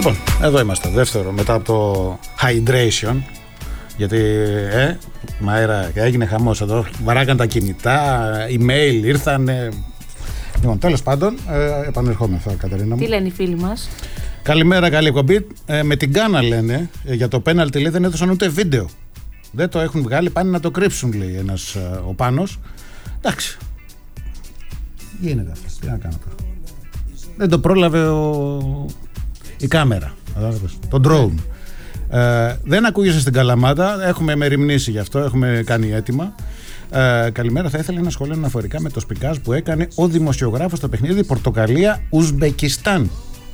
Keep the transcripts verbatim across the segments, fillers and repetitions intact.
Λοιπόν, εδώ είμαστε, δεύτερο, μετά από το hydration. Γιατί, ε, Μαέρα, έγινε χαμός εδώ. Βαράγαν τα κινητά, email ήρθαν. Ε. Λοιπόν, τέλος πάντων, ε, επανερχόμεθα, Κατερίνα μου. Τι λένε οι φίλοι μας? Καλημέρα, καλή εκπομπή. Ε, με την Κάνα λένε, ε, για το πέναλτι λέει δεν έδωσαν ούτε βίντεο. Δεν το έχουν βγάλει, πάνε να το κρύψουν, λέει ένας ε, ο Πάνος. Εντάξει. Γίνεται αυτό. Τι να κάνω τώρα. Δεν το πρόλαβε ο... η κάμερα. Το drone. Ε, δεν ακούγεσαι στην Καλαμάτα. Έχουμε μεριμνήσει γι' αυτό. Έχουμε κάνει έτοιμα. Ε, καλημέρα. Θα ήθελα ένα σχόλιο αναφορικά με το σπικάζ που έκανε ο δημοσιογράφος στο παιχνίδι Πορτοκαλία-Ουσμπεκιστάν.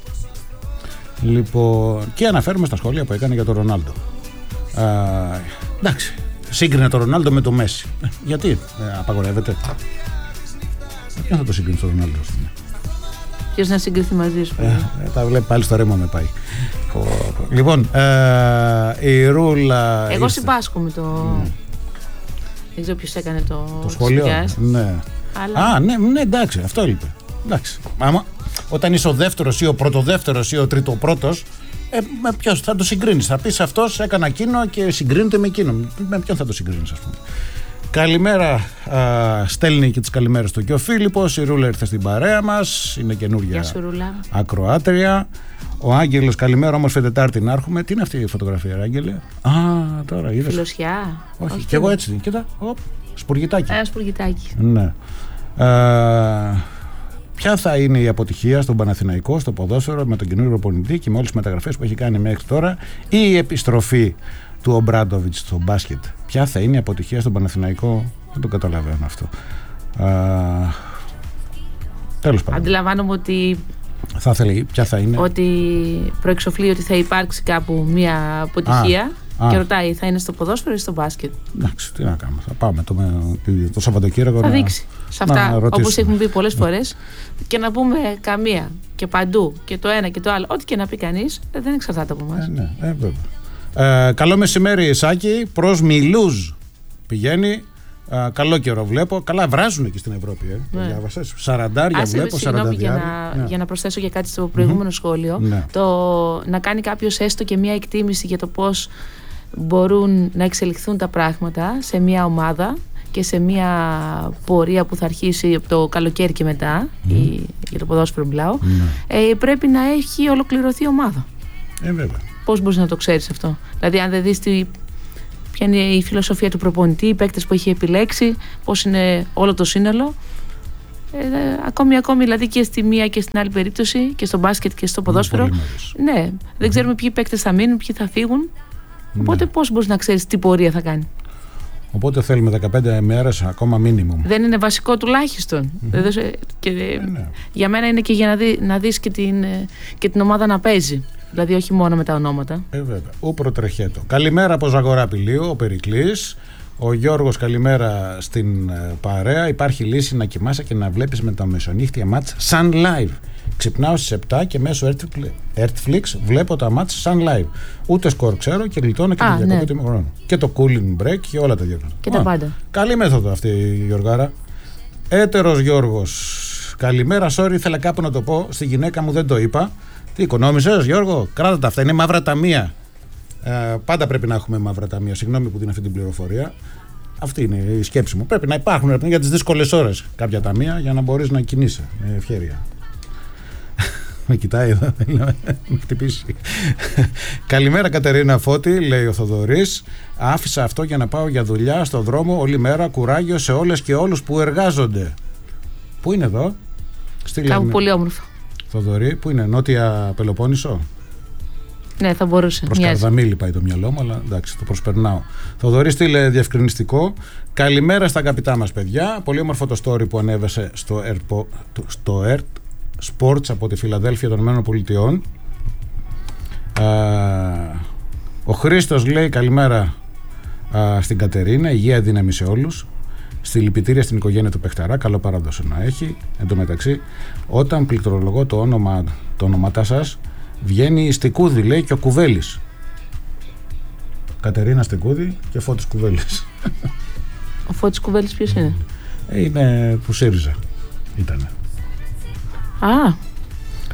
Λοιπόν, και αναφέρουμε στα σχόλια που έκανε για τον Ρονάλντο. Ε, εντάξει. Σύγκρινε τον Ρονάλντο με τον Μέση. Ε, γιατί ε, απαγορεύεται. Ποιο θα το συγκρίνει τον Ρονάλντο? Ποιος να συγκριθεί μαζί σου? Ε, ε, τα βλέπει πάλι στο ρέμα με πάει. Λοιπόν, ε, η Ρούλα. Εγώ συμπάσχω με το. Mm. Δεν ξέρω ποιος έκανε το, το σχόλιο. Ναι. Αλλά... Α, ναι, ναι, εντάξει, αυτό είπε. Εντάξει. Άμα, όταν είσαι ο δεύτερος ή ο πρωτοδεύτερος ή ο τριτοπρώτος, ε, με ποιος θα το συγκρίνεις? Θα πεις αυτός έκανα εκείνο και συγκρίνεται με εκείνο. Με ποιον θα το συγκρίνεις, ας πούμε? Καλημέρα, α, στέλνει και τις καλημέρες του και ο Φίλιππος. Η Ρούλα ήρθε στην παρέα μας. Είναι καινούργια ακροάτρια. Ο Άγγελος, καλημέρα, όμορφη Τετάρτη να έρχομαι. Τι είναι αυτή η φωτογραφία, Άγγελε? Α, τώρα είδες. Φιλοσιά. Όχι, Όχι και εγώ έτσι. Κοίτα, οπ, σπουργητάκι. Ένα σπουργητάκι. Ναι. Α, ποια θα είναι η αποτυχία στον Παναθηναϊκό, στο ποδόσφαιρο, με τον καινούριο προπονητή και με όλες τις μεταγραφές που έχει κάνει μέχρι τώρα, ή η επιστροφή του Ομπράντοβιτς στο μπάσκετ? Ποια θα είναι η αποτυχία στον Παναθηναϊκό? Δεν το καταλαβαίνω αυτό. Α, τέλος πάντων. Αντιλαμβάνομαι ότι θα ήθελε, ποια θα είναι? Ότι προεξοφλεί ότι θα υπάρξει κάπου μια αποτυχία. Α, και α. ρωτάει, θα είναι στο ποδόσφαιρο ή στο μπάσκετ? Εντάξει, τι να κάνουμε. Θα πάμε το, το Σαββατοκύριακο. Θα να, δείξει. Σε αυτά, όπως έχουμε πει πολλές φορές, και να πούμε καμία και παντού και το ένα και το άλλο, ό,τι και να πει κανείς, δεν εξαρτάται από εμάς. Ε, ναι, ε, βέβαια. Ε, καλό μεσημέρι, Σάκη. Προς Μιλούζ πηγαίνει. Ε, καλό καιρό βλέπω. Καλά, βράζουν εκεί στην Ευρώπη. Ε. Ναι. Διάβασες. Σαραντάρια βλέπω. Συγγνώμη για να, ναι. για να προσθέσω για κάτι στο προηγούμενο mm-hmm. σχόλιο. Ναι. Το να κάνει κάποιος έστω και μια εκτίμηση για το πώς μπορούν να εξελιχθούν τα πράγματα σε μια ομάδα και σε μια πορεία που θα αρχίσει από το καλοκαίρι και μετά, mm. η, για το ποδόσφαιρο μιλάω, mm. ε, πρέπει να έχει ολοκληρωθεί η ομάδα. Ε, βέβαια. Πώς μπορείς να το ξέρεις αυτό? Δηλαδή, αν δεν δεις τι, ποια είναι η φιλοσοφία του προπονητή, οι παίκτες που έχει επιλέξει, πώς είναι όλο το σύνολο. Ε, ακόμη, ακόμη δηλαδή και στη μία και στην άλλη περίπτωση, και στο μπάσκετ και στο ποδόσφαιρο. Ναι, mm. δεν ξέρουμε ποιοι παίκτες θα μείνουν, ποιοι θα φύγουν. Mm. Οπότε πώς μπορείς να ξέρεις τι πορεία θα κάνει? Οπότε θέλουμε δεκαπέντε μέρες ακόμα μίνιμουμ. Δεν είναι βασικό τουλάχιστον? Mm-hmm. Και, ε, ναι. Για μένα είναι και για να, δει, να δεις και την, και την ομάδα να παίζει. Δηλαδή όχι μόνο με τα ονόματα. Ε, βέβαια. Ο προτρεχέτο. Καλημέρα από Ζαγοράπη Λίου, ο Περικλής. Ο Γιώργος, καλημέρα στην ε, παρέα. Υπάρχει λύση να κοιμάσαι και να βλέπεις με τα μεσονύχτια μάτς σαν live. Ξυπνάω στις επτά και μέσω Earthflix βλέπω τα μάτς σαν live. Ούτε σκορ ξέρω και γλιτώνω και Α, το διακοπή του χρόνου. Και το cooling break και όλα τα διάφορα. Και τα πάντα. Καλή μέθοδο αυτή η Γιωργάρα. Έτερος Γιώργος. Καλημέρα, sorry, ήθελα κάπου να το πω. Στη γυναίκα μου δεν το είπα. Τι οικονόμησες, Γιώργο? Κράτα τα αυτά. Είναι μαύρα ταμεία. Ε, πάντα πρέπει να έχουμε μαύρα ταμεία. Συγγνώμη που δίνω αυτή την πληροφορία. Αυτή είναι η σκέψη μου. Πρέπει να υπάρχουν για τις δύσκολες ώρες κάποια ταμεία για να μπορείς να κινείσαι με ευχέρεια. Με κοιτάει εδώ, θέλει να με χτυπήσει. Καλημέρα, Κατερίνα Φώτη, λέει ο Θοδωρής. Άφησα αυτό για να πάω για δουλειά στον δρόμο όλη μέρα. Κουράγιο σε όλες και όλους που εργάζονται. Πού είναι εδώ? Κάπου πολύ όμορφο. Θοδωρή, πού είναι? Νότια Πελοπόννησο? Ναι, θα μπορούσε. Προς Καρδαμίλη πάει το μυαλό μου, αλλά εντάξει, το προσπερνάω. Θοδωρή, στείλε διευκρινιστικό. Καλημέρα στα αγαπητά μας παιδιά. Πολύ όμορφο το story που ανέβασε στο Air, στο Air Sports από τη Φιλαδέλφια των Ηνωμένων Πολιτειών. Ο Χρήστος λέει καλημέρα α, στην Κατερίνα. Υγεία, δύναμη σε όλους. Στη λυπητήρια στην οικογένεια του Πεχταρά. Καλό παράδοσο να έχει. Εν τω μεταξύ, όταν πληκτρολογώ το όνομα, το όνοματά σας, βγαίνει Στικούδη, λέει, και ο Κουβέλης. Κατερίνα Στικούδη και Φώτης Κουβέλης. Ο Φώτης Κουβέλης ποιος είναι? Είναι του ΣΥΡΙΖΑ. Ήτανε. Α.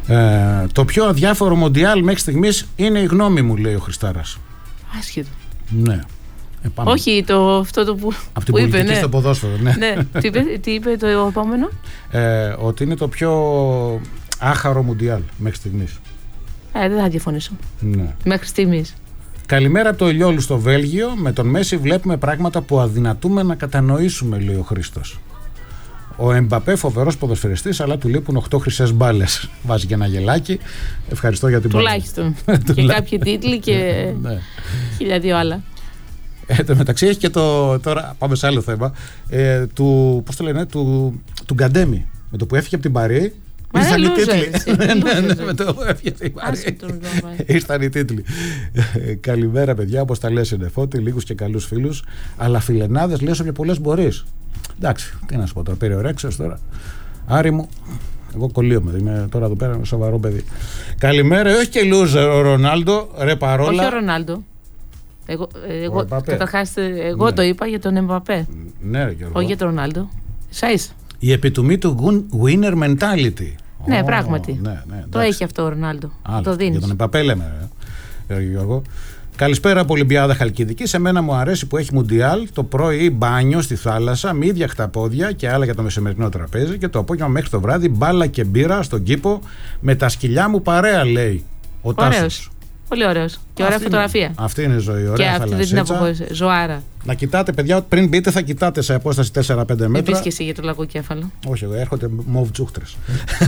Ε, το πιο αδιάφορο Μοντιάλ μέχρι στιγμής είναι η γνώμη μου, λέει ο Χριστάρας. Άσχετο. Ναι. Ε, Όχι, το, αυτό το που, από την που πολιτική είπε, ναι. στο ποδόσφαιρο. Ναι. Ναι. τι, είπε, τι είπε το επόμενο? Ε, ότι είναι το πιο άχαρο Μοντιάλ μέχρι στιγμής. Ε, δεν θα διαφωνήσω. Ναι. Μέχρι στιγμής. Καλημέρα από το Ηλιόλου στο Βέλγιο. Με τον Μέση βλέπουμε πράγματα που αδυνατούμε να κατανοήσουμε, λέει ο Χρήστος. Ο Εμπαπέ φοβερός ποδοσφαιριστής, αλλά του λείπουν οκτώ χρυσές μπάλες. Βάζει και ένα γελάκι. Ευχαριστώ για την τουλάχιστον. Και κάποιοι τίτλοι και χίλια δύο άλλα. Εν τω μεταξύ έχει και το. Τώρα πάμε σε άλλο θέμα. Ε, του. Πώς το λένε, του, του Γκαντέμι. Με το που έφυγε από την Παρί. Ήρθαν οι τίτλοι. Ναι, ναι, με το που έφυγε από την Παρί. Ήρθαν οι τίτλοι. Καλημέρα, παιδιά. Όπως τα λες, είναι Φώτη. Λίγους και καλούς φίλους. Αλλά φιλενάδες λες όποια πολλές μπορείς. Εντάξει, τι να σου πω τώρα. Περιορέξεως τώρα. Άρη μου. Εγώ κολλείωμαι. Είμαι τώρα εδώ πέρα σοβαρό παιδί. Καλημέρα. Όχι και loser ο Ρονάλντο. Ρε παρόλα. Όχι ο Ρονάλντο. Εγώ, εγώ, καταρχάς, εγώ ναι. το είπα για τον Εμπαπέ. Ναι, ρε Γιώργο. Όχι για τον Ρονάλντο. Σα ίσα. Η επιτομή του winner mentality. Ναι, oh, πράγματι. Ναι, ναι, το έχει αυτό ο Ρονάλντο. Το δίνεις. Για τον Εμπαπέ λέμε, ρε, Γιώργο. Καλησπέρα από Ολυμπιάδα Χαλκιδική. Σε μένα μου αρέσει που έχει Μουντιάλ. Το πρωί μπάνιο στη θάλασσα, με ίδια χταπόδια και άλλα για το μεσημερινό τραπέζι. Και το απόγευμα μέχρι το βράδυ μπάλα και μπύρα στον κήπο με τα σκυλιά μου παρέα, λέει ο Τάσος. Πολύ ωραίος. Και ωραία αυτή φωτογραφία. Είναι, αυτή είναι η ζωή. Ωραία, και αυτή δεν την αποκόησε. Ζωάρα. Να κοιτάτε, παιδιά, πριν μπείτε θα κοιτάτε σε απόσταση τέσσερα πέντε μέτρα. Μην πεις και εσύ για το λαγοκέφαλο. Όχι, εγώ έρχονται μοβ τσούχτρες.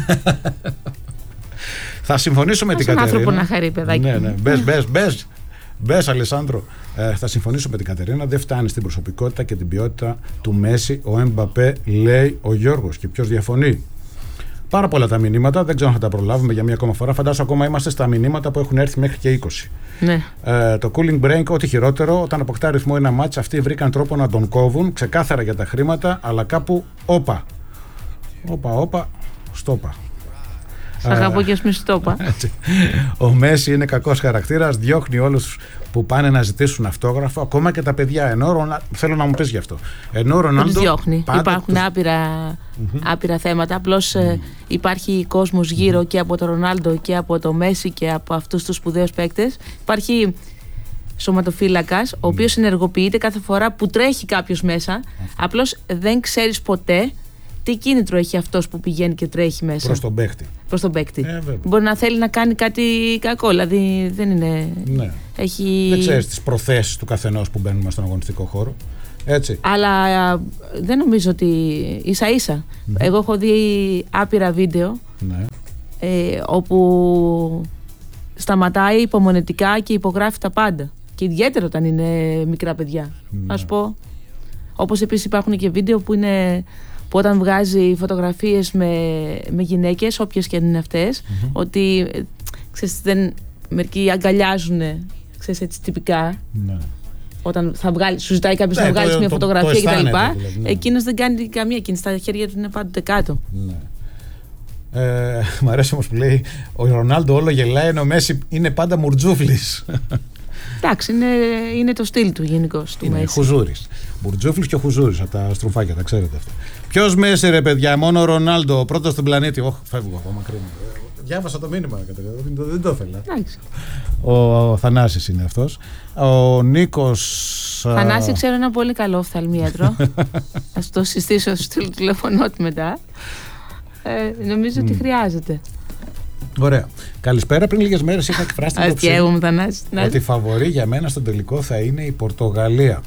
Θα συμφωνήσω με την Κατερίνα. άνθρωπο να χαρεί, παιδάκι. Ναι, ναι. Μπες, μπες, μπες. Μπες, Αλεσάνδρο. Ε, θα συμφωνήσω με την Κατερίνα. Δεν φτάνει στην προσωπικότητα και την ποιότητα του Μέση ο Εμπαπέ, λέει ο Γιώργος. Και ποιος διαφωνεί? Πάρα πολλά τα μηνύματα, δεν ξέρω αν θα τα προλάβουμε για μία ακόμα φορά. Φαντάζομαι ακόμα είμαστε στα μηνύματα που έχουν έρθει μέχρι και είκοσι. Ναι. Ε, το cooling break, ό,τι χειρότερο, όταν αποκτά ρυθμό ένα μάτς, αυτοί βρήκαν τρόπο να τον κόβουν, ξεκάθαρα για τα χρήματα, αλλά κάπου όπα. Όπα, όπα, στόπα. Σ' αγαπώ και ας στόπα. Ο Μέση είναι κακός χαρακτήρας, διώχνει όλους που πάνε να ζητήσουν αυτόγραφο, ακόμα και τα παιδιά. Ενώ, θέλω να μου πεις γι' αυτό. Ενώ Ρονάλντο. Τους διώχνει. Υπάρχουν τους... άπειρα, mm-hmm. άπειρα θέματα. Απλώς mm. ε, υπάρχει κόσμος γύρω mm. και από τον Ρονάλντο και από το Μέση και από αυτούς τους σπουδαίους παίκτες. Υπάρχει σωματοφύλακας, ο οποίος mm. ενεργοποιείται κάθε φορά που τρέχει κάποιος μέσα. Mm. Απλώς δεν ξέρεις ποτέ τι κίνητρο έχει αυτός που πηγαίνει και τρέχει μέσα. Προς τον παίκτη. Προς τον παίκτη. Ε, Μπορεί να θέλει να κάνει κάτι κακό, δηλαδή δεν είναι. Ναι. Έχει... Δεν ξέρεις τις προθέσεις του καθενός που μπαίνουμε στον αγωνιστικό χώρο. Έτσι. Αλλά α, δεν νομίζω ότι ίσα ίσα. Mm-hmm. Εγώ έχω δει άπειρα βίντεο ναι. ε, όπου σταματάει υπομονετικά και υπογράφει τα πάντα. Και ιδιαίτερα όταν είναι μικρά παιδιά. Ναι. Ας πω. Όπως επίσης υπάρχουν και βίντεο που είναι. Που όταν βγάζει φωτογραφίες με, με γυναίκες, όποιες και είναι αυτές, mm-hmm. ότι ξέρεις, δεν, μερικοί αγκαλιάζουν, ξέρεις, έτσι τυπικά. Ναι. Όταν θα βγάλει, σου ζητάει κάποιος ναι, να βγάλει μια φωτογραφία κτλ. Δηλαδή, ναι. Εκείνος δεν κάνει καμία κίνηση. Τα χέρια του είναι πάντοτε κάτω. Ναι. Ε, μ' αρέσει όμως που λέει ο Ρονάλντο όλο γελάει, ενώ ο Μέση είναι πάντα μουρτζούφλης. Εντάξει, είναι, είναι το στυλ του γενικώς του Μέση. Χουζούρης. Μουρτζούφλης και χουζούρης από τα στρουφάκια, τα ξέρετε αυτά. Ποιος Μέση, ρε παιδιά, μόνο ο Ρονάλντο, ο πρώτος στον πλανήτη. Όχι, φεύγω από μακριά. Διάβασα το μήνυμα, δεν, δεν το ήθελα. Ο, ο Θανάσης είναι αυτός. Ο Νίκος. Θανάση, ξέρω ένα πολύ καλό οφθαλμίατρο. Θα σου το συστήσω, σου στείλω τηλεφωνό του μετά. Ε, νομίζω mm. ότι χρειάζεται. Ωραία. Καλησπέρα. Πριν λίγες μέρες είχα εκφράσει την άποψή ότι η φαβορή για μένα στον τελικό θα είναι η Πορτογαλία.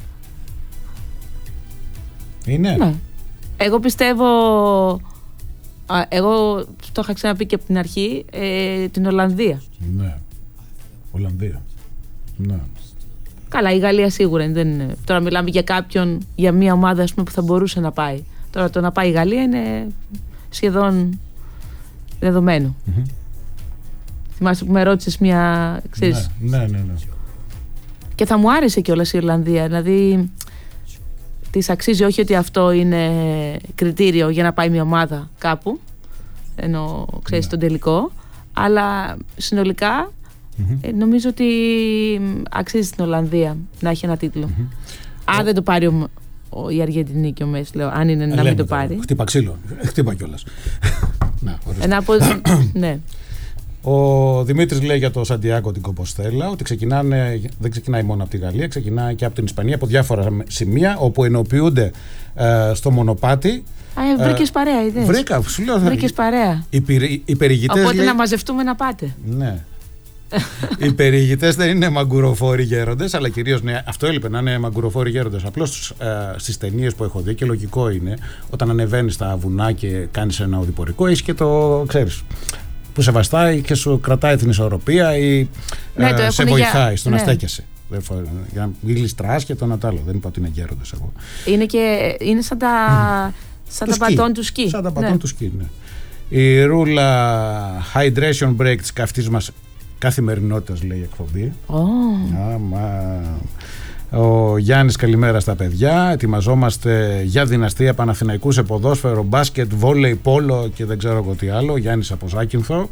Είναι. Ναι. Εγώ πιστεύω. Α, εγώ το είχα ξαναπεί και από την αρχή. Ε, την Ολλανδία. Ναι. Ολλανδία. Ναι. Καλά, η Γαλλία σίγουρα δεν είναι. Τώρα μιλάμε για κάποιον, για μια ομάδα ας πούμε, που θα μπορούσε να πάει. Τώρα το να πάει η Γαλλία είναι σχεδόν δεδομένο. Mm-hmm. Θυμάσαι που με ρώτησες μια. Ξέρεις, ναι, ναι, ναι, ναι. Και θα μου άρεσε κιόλας η Ιρλανδία. Δηλαδή, της αξίζει, όχι ότι αυτό είναι κριτήριο για να πάει μια ομάδα κάπου, ενώ ξέρεις, ναι. τον τελικό, αλλά συνολικά mm-hmm. ε, νομίζω ότι αξίζει στην Ολλανδία να έχει ένα τίτλο. Mm-hmm. Αν ο... δεν το πάρει ο, ο, η Αργεντινή και ο Μέση, λέω, αν είναι ε, να μην το πάρει. Χτύπα ξύλο. Χτύπα κιόλας. Να πω, ναι. Ο Δημήτρης λέει για το Σαντιάγκο την Κομποστέλα ότι ξεκινάνε, δεν ξεκινάει μόνο από τη Γαλλία, ξεκινάει και από την Ισπανία, από διάφορα σημεία όπου ενοποιούνται ε, στο μονοπάτι. Α, βρήκες ε, παρέα, είδες. Βρήκα, σου λέω. Βρήκες παρέα. Οι, πυρη, οι περιηγητές. Οπότε λέει, να μαζευτούμε να πάτε. Ναι. Οι περιηγητές δεν είναι μαγκουροφόροι γέροντες, αλλά κυρίως ναι, αυτό έλειπε να είναι μαγκουροφόροι γέροντες. Απλώς ε, στις ταινίες που έχω δει, και λογικό είναι, όταν ανεβαίνεις στα βουνά και κάνεις ένα οδηπορικό, έχεις και το, ξέρεις, που σε βαστάει και σου κρατάει την ισορροπία ή ναι, ε, σε βοηθάει για... στο ναι. να στέκεσαι. Για να μην γλιστράς και τον ατάλλο. Δεν είπα ότι είναι γέροντες εγώ. Είναι, και, είναι σαν τα, σαν τα πατών του σκι. Σαν τα πατών ναι. του σκι, ναι. Η ρούλα hydration break της καυτής μας καθημερινότητας, λέει η εκπομπή. Oh. Άμα. Ο Γιάννης, καλημέρα στα παιδιά. Ετοιμαζόμαστε για δυναστεία Παναθηναϊκού σε ποδόσφαιρο, μπάσκετ, βόλεϊ, πόλο και δεν ξέρω εγώ τι άλλο. Γιάννης από Ζάκυνθο.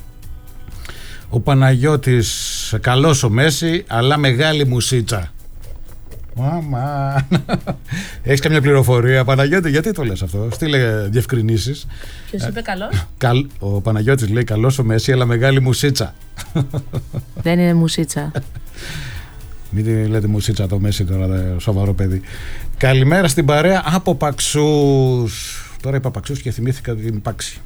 Ο Παναγιώτης, καλός ο Μέση, αλλά μεγάλη μουσίτσα. Μάμα. Έχεις καμιά πληροφορία, Παναγιώτη, γιατί το λες αυτό? Στείλε διευκρινήσεις. Ποιος είπε καλός? Καλ... Ο Παναγιώτης λέει καλός ο Μέση, αλλά μεγάλη μουσίτσα. Δεν είναι μουσίτσα. Μην λέτε μουσίτσα το Μέση τώρα, σοβαρό παιδί. Καλημέρα στην παρέα από Παξούς. Τώρα είπα Παξούς και θυμήθηκα την Πάξη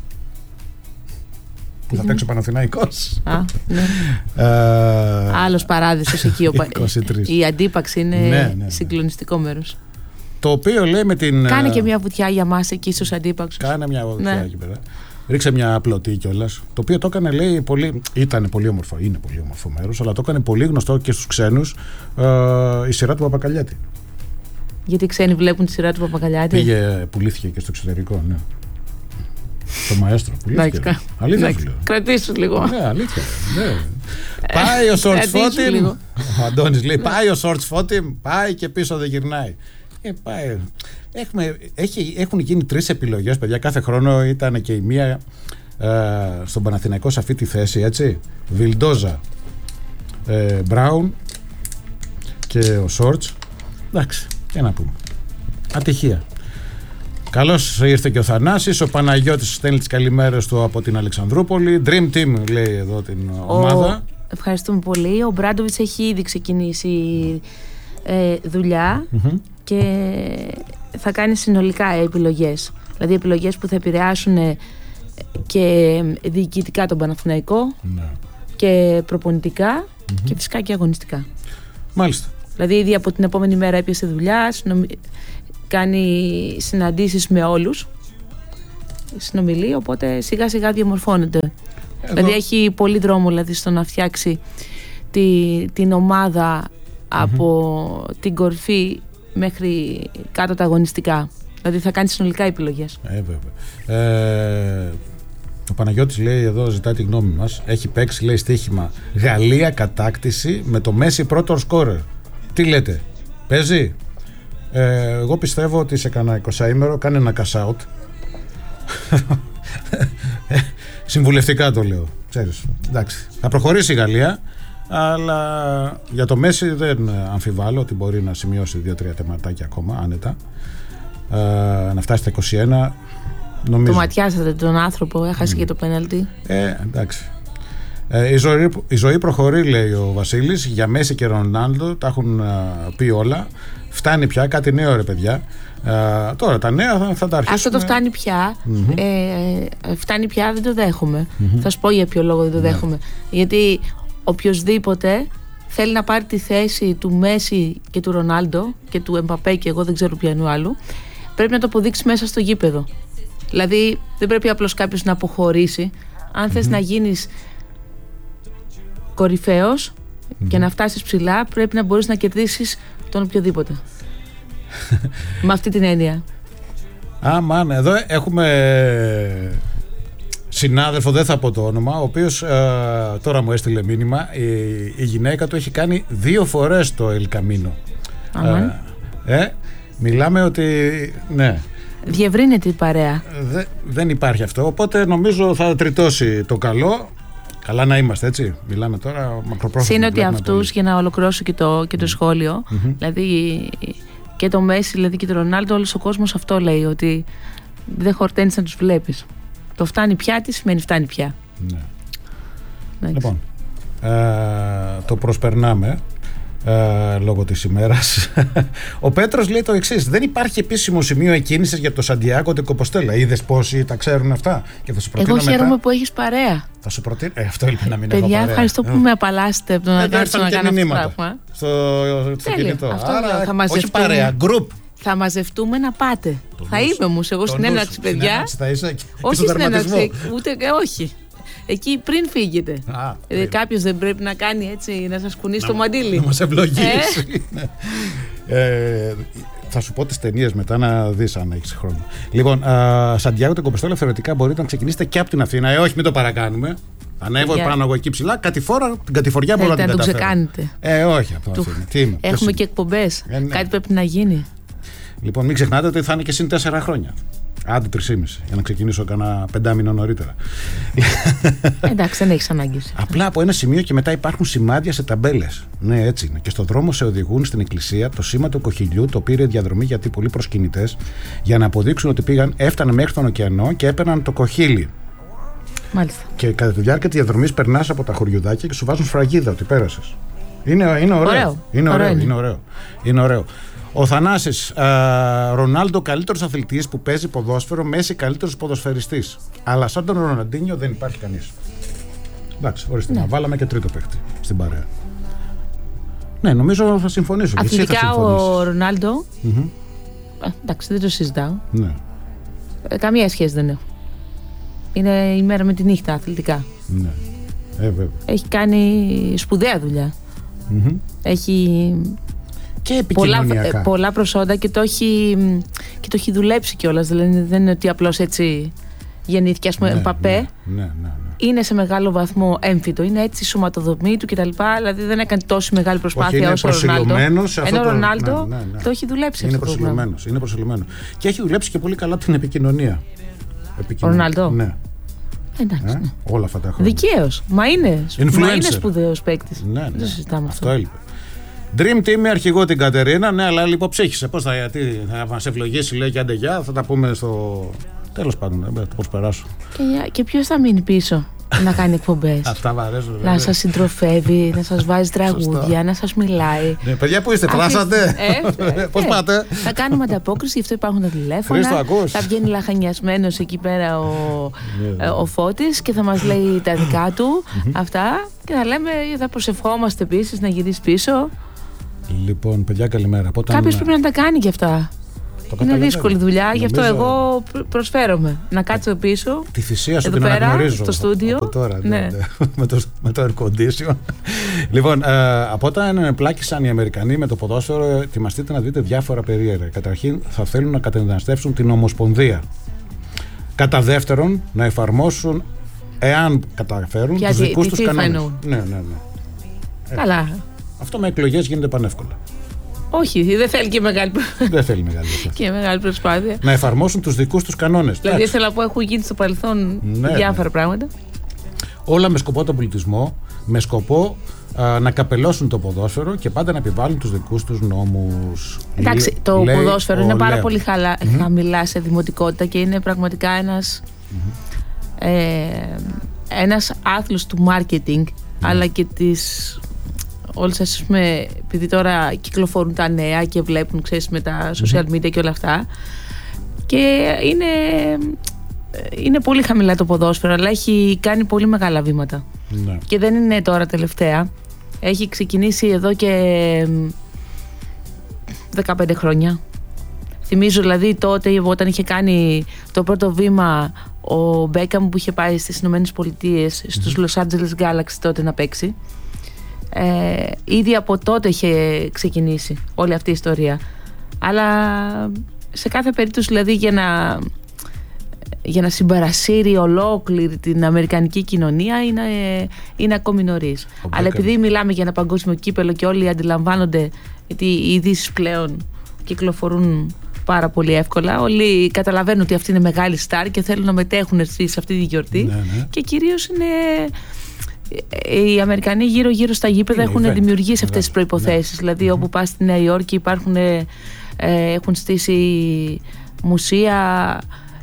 που θα παίξει ο Παναθηναϊκός. Α, ναι. ε, Άλλος παράδεισος εκεί. Ο... η Αντίπαξη είναι ναι, ναι, ναι. συγκλονιστικό μέρος. Το οποίο λέει με την... Κάνε και μια βουτιά για μας εκεί στους Αντίπαξους. Κάνε μια βουτιά ναι. εκεί πέρα. Ρίξε μια πλωτή κιόλας. Το οποίο το έκανε, λέει, πολύ... ήταν πολύ όμορφο. Είναι πολύ όμορφο μέρος, αλλά το έκανε πολύ γνωστό και στους ξένους ε, η σειρά του Παπακαλιάτη. Γιατί οι ξένοι βλέπουν τη σειρά του Παπακαλιάτη. Πήγε, πουλήθηκε και στο εξωτερικό, ναι. Το μαέστρο πουλήθηκε. Αλήθεια σου λέω. Κρατήσου λίγο. Ναι, αλήθεια. Ναι. Πάει ο Σόρτς Φώτιμ. Ο Αντώνης λέει πάει ο Σόρτς Φώτιμ, πάει και πίσω δεν γυρνάει. Ε, πάει. Έχουμε, έχει, έχουν γίνει τρεις επιλογές, παιδιά. Κάθε χρόνο ήταν και η μία ε, στον Παναθηναϊκό σε αυτή τη θέση, έτσι. Βιλντόζα, ε, Μπράουν και ο Σόρτς. Εντάξει, τι να πούμε. Ατυχία. Καλώς ήρθε και ο Θανάσης. Ο Παναγιώτης στέλνει τις καλημέρες του από την Αλεξανδρούπολη. Dream Team λέει εδώ την ο... ομάδα. Ευχαριστούμε πολύ. Ο Μπράντοβιτς έχει ήδη ξεκινήσει ε, δουλειά mm-hmm. και θα κάνει συνολικά επιλογές. Δηλαδή επιλογές που θα επηρεάσουν και διοικητικά τον Παναθηναϊκό ναι. και προπονητικά mm-hmm. και φυσικά και αγωνιστικά. Μάλιστα. Δηλαδή ήδη από την επόμενη μέρα έπιασε δουλειά, συνομι... κάνει συναντήσεις με όλους, συνομιλεί, οπότε σιγά σιγά διαμορφώνεται. Εδώ. Δηλαδή έχει πολύ δρόμο δηλαδή, στο να φτιάξει τη, την ομάδα mm-hmm. από την κορφή μέχρι κάτω τα αγωνιστικά. Δηλαδή θα κάνει συνολικά επιλογές. Ε, βέβαια. Ε, ο Παναγιώτης λέει εδώ, ζητάει τη γνώμη μας. Έχει παίξει, λέει, στοίχημα Γαλλία κατάκτηση με το Μέση πρώτο σκόρερ. Τι λέτε, παίζει? Ε, εγώ πιστεύω ότι σε κανένα εικοσάήμερο κάνει ένα cash out. Συμβουλευτικά το λέω. Ξέρεις. Εντάξει. Θα προχωρήσει η Γαλλία, αλλά για το Μέση δεν αμφιβάλλω ότι μπορεί να σημειώσει δύο-τρία τερματάκια ακόμα άνετα. Ε, να φτάσει στα είκοσι ένα. Νομίζω. Το ματιάσατε τον άνθρωπο, έχασε mm. και το πέναλτι. Ε, εντάξει. Ε, η, ζωή, η ζωή προχωρεί, λέει ο Βασίλης. Για Μέση και Ρονάλντο τα έχουν uh, πει όλα. Φτάνει πια, κάτι νέο ρε παιδιά. Uh, τώρα τα νέα θα, θα τα αρχίσουμε. Αυτό το φτάνει πια. Mm-hmm. Ε, φτάνει πια, δεν το δέχομαι. Mm-hmm. Θα σου πω για ποιο λόγο δεν το yeah. δέχομαι. Γιατί οποιοσδήποτε θέλει να πάρει τη θέση του Μέση και του Ρονάλντο και του Εμπαπέ και εγώ δεν ξέρω ποιανού άλλου, πρέπει να το αποδείξει μέσα στο γήπεδο. Δηλαδή δεν πρέπει απλώς κάποιος να αποχωρήσει. Αν mm-hmm. θες να γίνεις κορυφαίος mm-hmm. και να φτάσεις ψηλά, πρέπει να μπορείς να κερδίσεις τον οποιοδήποτε. Με αυτή την έννοια. Α, μάνα, εδώ έχουμε συνάδελφο, δεν θα πω το όνομα, ο οποίος ε, τώρα μου έστειλε μήνυμα. Η, η γυναίκα του έχει κάνει δύο φορές το El Camino. Ε, ε, μιλάμε ότι ναι. Διευρύνεται η παρέα. Δε, δεν υπάρχει αυτό, οπότε νομίζω θα τριτώσει το καλό. Καλά να είμαστε, έτσι. Μιλάμε τώρα μακροπρόθεσμα. Είναι ότι αυτούς, για να ολοκληρώσω και το, και το σχόλιο, mm-hmm. δηλαδή και το Μέση δηλαδή και το Ρονάλντο, όλος ο κόσμος αυτό λέει, ότι δεν χορταίνεις να τους βλέπεις. Το φτάνει πια, τι σημαίνει φτάνει πια. Ναι. Λοιπόν, ε, το προσπερνάμε ε, λόγω της ημέρας. Ο Πέτρος λέει το εξής: δεν υπάρχει επίσημο σημείο εκκίνησης για το Σαντιάκο de Compostela. Είδες πόσοι τα ξέρουν αυτά? Και θα σου προτείνω Εγώ χαίρομαι μετά... που έχεις παρέα. Θα σου προτείνω. Ε, αυτό έλειπε να μην Παιδιά, έχω παρέα. ευχαριστώ που με απαλλάσσετε από το να κάτσω να κάνω αυτό το πράγμα. Στο, στο κινητό. Αυτό Άρα, θα μαζευτούμε. όχι παρέα, group. Θα μαζευτούμε να πάτε. Το θα νους, είμαι όμως εγώ στην έναρξη, παιδιά. Θα είσαι όχι στην έναρξη, ούτε όχι. Εκεί πριν φύγετε. Δηλαδή κάποιος δεν πρέπει να κάνει έτσι, να σας κουνήσει το μαντίλι. Να μας ευλογήσει. ε, θα σου πω τις ταινίες μετά να δεις αν έχεις χρόνο. Λοιπόν, Σαντιάκο de Compostela θεωρητικά μπορείτε να ξεκινήσετε και από την Αθήνα. Ε, όχι, μην το παρακάνουμε. Ανέβω yeah. πάνω εγώ εκεί ψηλά, κατηφόρα, την κατηφοριά μπορώ να την καταφέρω. Να το ξεκάνετε. Ε, όχι από το Αθήνα. Τι είμαι, έχουμε και εκπομπές. Ε, ναι. Κάτι πρέπει να γίνει. Λοιπόν, μην ξεχνάτε ότι θα είναι και συν τέσσερα χρόνια. Άντε τρισήμιση, για να ξεκινήσω κάνα πεντάμινο νωρίτερα. Εντάξει, δεν έχεις ανάγκη. Απλά από ένα σημείο και μετά υπάρχουν σημάδια σε ταμπέλες. Ναι, έτσι είναι. Και στο δρόμο σε οδηγούν στην εκκλησία το σήμα του κοχυλιού, το πήρε διαδρομή γιατί πολλοί προσκυνητές για να αποδείξουν ότι πήγαν, έφτανε μέχρι τον ωκεανό και έπαιρναν το κοχύλι. Μάλιστα. Και κατά τη διάρκεια της διαδρομής περνάς από τα χωριουδάκια και σου βάζουν σφραγίδα ότι πέρασες. Είναι, είναι ωραίο. ωραίο. Είναι, ωραίο ωραίο. είναι. είναι ωραίο. Είναι ωραίο. Ο Θανάσης, Ρονάλντο καλύτερος αθλητής που παίζει ποδόσφαιρο, Μέση καλύτερος ποδοσφαιριστής. Αλλά σαν τον Ροναντίνιο δεν υπάρχει κανείς. Εντάξει, ορίστε, ναι. Βάλαμε και τρίτο παίχτη στην παρέα. Ναι, νομίζω θα συμφωνήσω. Αθλητικά θα ο Ρονάλντο. Mm-hmm. Ε, εντάξει, δεν το συζητάω. Ναι. Ε, καμία σχέση δεν έχω. Είναι η μέρα με τη νύχτα αθλητικά. Ναι. Ε, βέβαια. Έχει κάνει σπουδαία δουλειά. Mm-hmm. Έχει και πολλά, πολλά προσόντα και το έχει, και το έχει δουλέψει κιόλας. Δηλαδή δεν είναι ότι απλώς έτσι γεννήθηκε, ας πούμε, ναι, Μπαπέ. Ναι, ναι, ναι, ναι. Είναι σε μεγάλο βαθμό έμφυτο. Είναι έτσι η σωματοδομή του κτλ. Δηλαδή δεν έκανε τόση μεγάλη προσπάθεια όσο ο Ρονάλντο. Ενώ ο Ρονάλντο ναι, ναι, ναι. το έχει δουλέψει. Είναι προσιλωμένος. Είναι προσιλωμένο. Και έχει δουλέψει και πολύ καλά την επικοινωνία. Ο Ρονάλντο. Ναι. Εντάξει. Ε, ναι. Όλα αυτά τα χρόνια. Δικαίως. Μα είναι, μα είναι σπουδαίος παίκτης. Ναι, ναι. Δεν το συζητάμε αυτό. Αυτό έλειπε. Dream Team με αρχηγό την Κατερίνα, ναι, αλλά λιποψύχησε. Πώς θα, γιατί, θα μας ευλογήσει, λέει, και άντε γεια, θα τα πούμε στο. Τέλος πάντων, πώς περάσω. Και, και ποιος θα μείνει πίσω να κάνει εκπομπές? Αυτά μ' αρέσουν. Να σας συντροφεύει, να σας βάζει τραγούδια, να σας μιλάει. Ναι, παιδιά, πού είστε, φτάσατε? Ε, Πώς ε, πάτε? Θα κάνουμε ανταπόκριση, γι' αυτό υπάρχουν τα τηλέφωνα. Θα βγαίνει λαχανιασμένος εκεί πέρα ο, ο Φώτης και θα μας λέει τα δικά του αυτά. Και θα λέμε, θα προσευχόμαστε επίσης να γυρίσει πίσω. Λοιπόν, παιδιά, καλημέρα. Κάποιος πρέπει να τα κάνει και αυτά. Είναι δύσκολη δουλειά, νομίζω... γι' αυτό εγώ προσφέρομαι να κάτσω πίσω. Τη θυσία σου εδώ την πέρα, αναγνωρίζω. Στο στούντιο. Από τώρα, ναι. Ναι. με, το, με το air condition. Λοιπόν, ε, από όταν πλάκησαν οι Αμερικανοί με το ποδόσφαιρο, ετοιμαστείτε να δείτε διάφορα περίεργα. Καταρχήν, θα θέλουν να κατεδυναστεύσουν την Ομοσπονδία. Κατά δεύτερον, να εφαρμόσουν, εάν καταφέρουν, τους δικούς τους κανόνες. Ναι, ναι, ναι. Καλά. Ε, αυτό με εκλογές γίνεται πανεύκολα. Όχι, δεν θέλει και μεγάλη, δεν θέλει μεγάλη, και μεγάλη προσπάθεια. Να εφαρμόσουν τους δικούς τους κανόνες. Δηλαδή, ήθελα να πω, έχουν γίνει στο παρελθόν ναι, διάφορα ναι. πράγματα. Όλα με σκοπό τον πολιτισμό, με σκοπό α, να καπελώσουν το ποδόσφαιρο και πάντα να επιβάλλουν τους δικούς τους νόμους. Εντάξει, το λέει, ποδόσφαιρο ο, είναι πάρα λέω. πολύ χαλα, mm-hmm. χαμηλά σε δημοτικότητα και είναι πραγματικά ένας, mm-hmm. ε, ένας άθλος του marketing, mm-hmm. αλλά και της... Όλες ας πούμε, επειδή τώρα κυκλοφορούν τα νέα και βλέπουν, ξέρεις, με τα social media και όλα αυτά, και είναι, είναι πολύ χαμηλά το ποδόσφαιρο, αλλά έχει κάνει πολύ μεγάλα βήματα. Ναι. Και δεν είναι τώρα τελευταία. Έχει ξεκινήσει εδώ και δεκαπέντε χρόνια. Θυμίζω δηλαδή τότε όταν είχε κάνει το πρώτο βήμα ο Μπέκαμ που είχε πάει στις Ηνωμένες Πολιτείες, στους Los Angeles Galaxy τότε να παίξει. Ε, ήδη από τότε είχε ξεκινήσει όλη αυτή η ιστορία, αλλά σε κάθε περίπτωση δηλαδή για να, για να συμπαρασύρει ολόκληρη την αμερικανική κοινωνία είναι, είναι ακόμη νωρίς. Αλλά επειδή μιλάμε για ένα παγκόσμιο κύπελο και όλοι αντιλαμβάνονται, γιατί οι ειδήσεις πλέον κυκλοφορούν πάρα πολύ εύκολα, όλοι καταλαβαίνουν ότι αυτή είναι μεγάλη στάρ και θέλουν να μετέχουν σε αυτή τη γιορτή. Ναι, ναι. Και κυρίως είναι οι Αμερικανοί γύρω-γύρω στα γήπεδα έχουν event. δημιουργήσει αυτές τις προϋποθέσεις. Ναι. Δηλαδή, mm-hmm. όπου πας στη Νέα Υόρκη υπάρχουν, ε, έχουν στήσει μουσεία,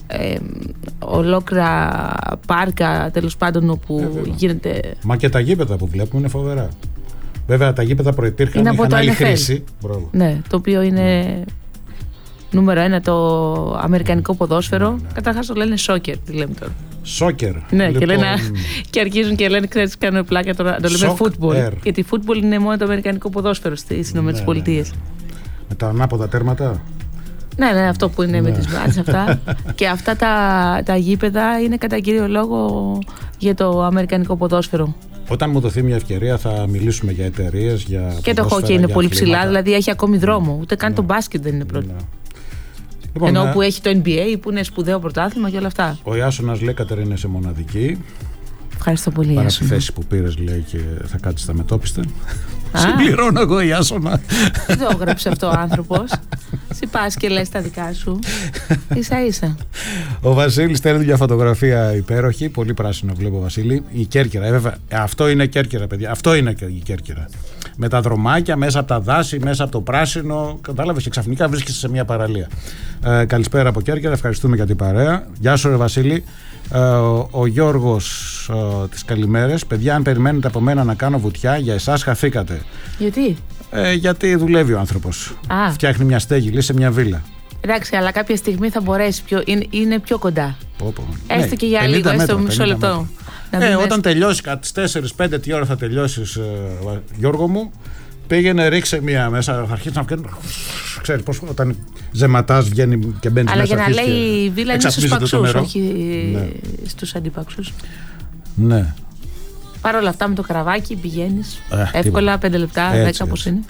ε, ολόκληρα πάρκα, τέλος πάντων, όπου ε, γίνεται. Μα και τα γήπεδα που βλέπουμε είναι φοβερά. Βέβαια τα γήπεδα προϋπήρχαν, είχαν άλλη χρήση. Ναι, το οποίο είναι ναι. νούμερο ένα το αμερικανικό ποδόσφαιρο. Ναι, ναι. Καταρχάς το λένε σόκερ, τι λέμε τώρα. Σόκερ. Ναι, λοιπόν... και, λένε, και αρχίζουν και λένε, ξέρεις, κάνουν πλάκα τώρα, το λέμε football. Γιατί football είναι μόνο το αμερικανικό ποδόσφαιρο στις ΗΠΑ. Ναι, ναι, ναι. Με τα ανάποδα τέρματα. Ναι, ναι, αυτό που είναι ναι. με τις μπάτες αυτά. Και αυτά τα, τα γήπεδα είναι κατά κύριο λόγο για το αμερικανικό ποδόσφαιρο. Όταν μου δοθεί μια ευκαιρία θα μιλήσουμε για εταιρείες, για και το χόκκι είναι πολύ ψηλά, δηλαδή έχει ακόμη δρόμο. Ούτε καν ναι. το μπάσκετ δεν είναι πρώτο. Ναι. Λοιπόν, ενώ ναι. που έχει το N B A που είναι σπουδαίο πρωτάθλημα και όλα αυτά. Ο Ιάσονας Λέκατερ είναι σε μοναδική. Ευχαριστώ πολύ. Παρά τη θέση που πήρες, λέει, και θα κάτσεις στα μετόπιστε. Συμπληρώνω εγώ, Ιάσονα. Δεν το έγραψε αυτό ο άνθρωπος. Συ πας και λες τα δικά σου. Ίσα ίσα. Ο Βασίλης στέλνει μια φωτογραφία υπέροχη. Πολύ πράσινο βλέπω, Βασίλη. Η Κέρκυρα. Ε, βέβαια, αυτό είναι Κέρκυρα, παιδιά. Αυτό είναι η Κέρκυρα. Με τα δρομάκια, μέσα από τα δάση, μέσα από το πράσινο. Κατάλαβες, και ξαφνικά βρίσκεσαι σε μια παραλία. Ε, καλησπέρα από Κέρκυρα. Ευχαριστούμε για την παρέα. Γεια σου, ρε Βασίλη. Ε, ο, ο Γιώργος ε, τις καλημέρες. Παιδιά, αν περιμένετε από μένα να κάνω βουτιά, για εσάς χαθήκατε. Γιατί? Ε, γιατί δουλεύει ο άνθρωπος. Α. Φτιάχνει μια στέγη, λέει, σε μια βίλα. Εντάξει, αλλά κάποια στιγμή θα μπορέσει. Πιο, είναι, είναι πιο κοντά. Πω, πω. Έστω ναι, και για λίγο, έστω μισό λεπτό. Ε, όταν τελειώσει, στις τέσσερις πέντε τι ώρα θα τελειώσεις, ε, Γιώργο μου, πήγαινε, ρίξε μία μέσα. Θα αρχίσει να βγαίνει. Ξέρεις πώς όταν ζεματάς βγαίνει και μπαίνει μέσα. Αλλά για να λέει η βίλα είναι στους παξούς, όχι ναι. στους αντίπαξους. Ναι. Παρ' όλα αυτά με το καραβάκι πηγαίνεις ε, εύκολα, πέντε λεπτά, δέκα πώς είναι.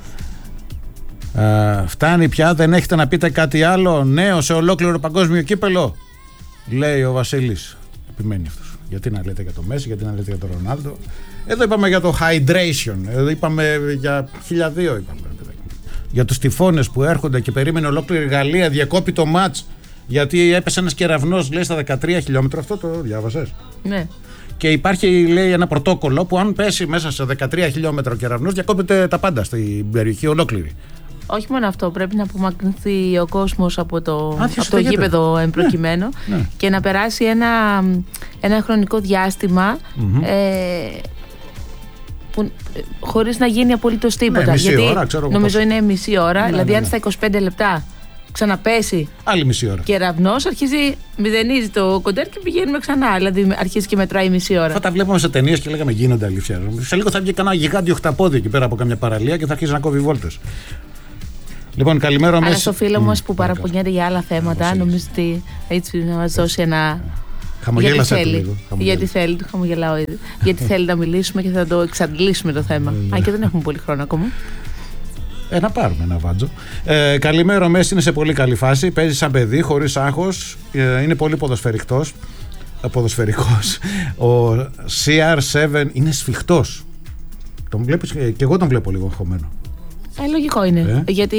Ε, φτάνει πια, δεν έχετε να πείτε κάτι άλλο νέο σε ολόκληρο παγκόσμιο κύπελο, λέει ο Βασίλης. Επιμένει αυτός. Γιατί να λέτε για το Μέση, γιατί να λέτε για το Ρονάλντο. Εδώ είπαμε για το hydration, εδώ είπαμε για χίλια δύο είπαμε. Για τους τυφώνες που έρχονται και περίμενε ολόκληρη Γαλλία, διακόπη το μάτς γιατί έπεσε ένας κεραυνός, λέει, στα δεκατρία χιλιόμετρα. Αυτό το διάβασες? Ναι. Και υπάρχει, λέει, ένα πρωτόκολλο που αν πέσει μέσα σε δεκατρία χιλιόμετρα ο κεραυνός, διακόπτεται τα πάντα στην περιοχή ολόκληρη. Όχι μόνο αυτό, πρέπει να απομακρυνθεί ο κόσμος από το, από το γήπεδο εμπροκειμένο ναι, ναι. και να περάσει ένα, ένα χρονικό διάστημα mm-hmm. ε, που, χωρίς να γίνει απολύτως τίποτα. Ναι, μισή γιατί ώρα, ξέρω νομίζω πώς. είναι μισή ώρα, ναι, δηλαδή ναι, ναι. αν στα είκοσι πέντε λεπτά ξαναπέσει άλλη μισή ώρα. Κεραυνός, αρχίζει, μηδενίζει το κοντέρ και πηγαίνουμε ξανά. Δηλαδή αρχίζει και μετράει μισή ώρα. Αυτά τα βλέπουμε σε ταινίες και λέγαμε γίνονται αλήθεια. Σε λίγο θα βγει κανένα γιγάντιο οχταπόδι εκεί πέρα από καμιά παραλία και θα αρχίσει να κόβει βόλτες. Λοιπόν, καλημέρα. Αλλά στο φίλο μας που παραπονιέται για άλλα θέματα, νομίζω ότι έτσι να μας δώσει ένα. Χαμογέλασε γιατί λίγο. Γιατί θέλει, του χαμογελάω ήδη. Γιατί θέλει να μιλήσουμε και θα το εξαντλήσουμε το θέμα. Αν και δεν έχουμε πολύ χρόνο ακόμα. Ε, να πάρουμε ένα βάτζο. Ε, καλημέρα, ο Μέση είναι σε πολύ καλή φάση. Παίζει σαν παιδί, χωρίς άγχος. Ε, είναι πολύ ποδοσφαιρικός. Ε, ποδοσφαιρικός. Ο σι αρ επτά είναι σφιχτός. Τον βλέπεις, και εγώ τον βλέπω λίγο χωμένο. Ε, λογικό είναι. Ε? Γιατί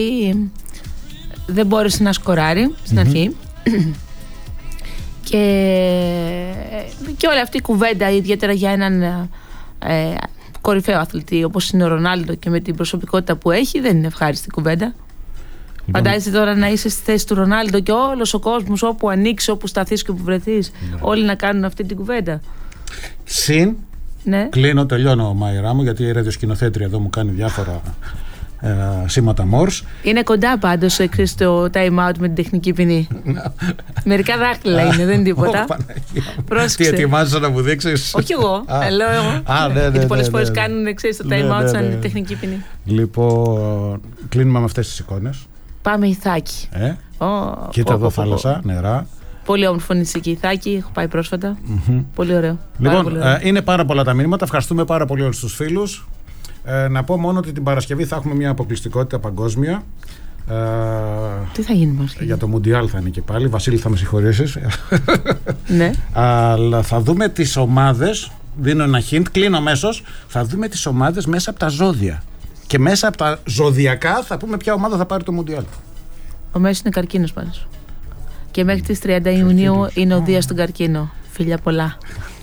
δεν μπόρεσε να σκοράρει στην mm-hmm. αρχή. και, και όλη αυτή η κουβέντα, ιδιαίτερα για έναν ε, κορυφαίο αθλητή όπως είναι ο Ρονάλντο και με την προσωπικότητα που έχει, δεν είναι ευχάριστη κουβέντα. Λοιπόν. Φαντάζεσαι τώρα να είσαι στη θέση του Ρονάλντο και όλος ο κόσμος όπου ανοίξει, όπου σταθείς και όπου βρεθείς, ναι. όλοι να κάνουν αυτή την κουβέντα. Συν, ναι. κλείνω, τελειώνω, Μάιρά μου, γιατί η ραδιοσκηνοθέτρια εδώ μου κάνει διάφορα ε, σήματα Morse. Είναι κοντά πάντως το time out με την τεχνική ποινή. Μερικά δάχτυλα είναι, δεν είναι τίποτα. Τι ετοιμάζεσαι να μου δείξεις? Όχι εγώ, λέω εγώ. Γιατί πολλές φορές κάνουν το time out σαν τεχνική ποινή. Λοιπόν, κλείνουμε με αυτές τις εικόνες. Πάμε Ιθάκη. Κοίτα εδώ θάλασσα, νερά. Πολύ όμορφο νησί Ιθάκη, έχω πάει πρόσφατα. Πολύ ωραίο. Λοιπόν, είναι πάρα πολλά τα μήνυματα. Ευχαριστούμε πάρα πολύ όλους τους φίλους. Ε, να πω μόνο ότι την Παρασκευή θα έχουμε μια αποκλειστικότητα παγκόσμια. Ε, Τι θα γίνει Παρασκευή? Για το Μουντιάλ θα είναι και πάλι. Βασίλη, θα με συγχωρήσεις. Ναι. Αλλά θα δούμε τις ομάδες. Δίνω ένα hint, κλείνω αμέσως. Θα δούμε τις ομάδες μέσα από τα ζώδια. Και μέσα από τα ζωδιακά θα πούμε ποια ομάδα θα πάρει το Μουντιάλ. Ο Μέσης είναι καρκίνος πάντως. Και μέχρι τις τριάντα Ιουνίου είναι ο Δίας στον καρκίνο. Φιλιά πολλά.